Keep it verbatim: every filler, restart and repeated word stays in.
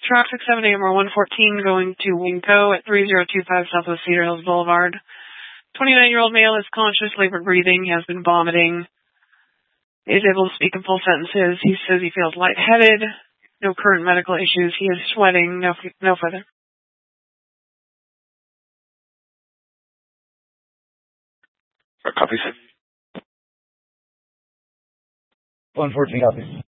Truck six seven A M R one fourteen going to Winco at three zero two five Southwest Cedar Hills Boulevard. twenty-nine-year-old male is conscious, labored breathing. He has been vomiting. He is able to speak in full sentences. He says he feels lightheaded. No current medical issues. He is sweating. No, no further. Copies. one fourteen copies.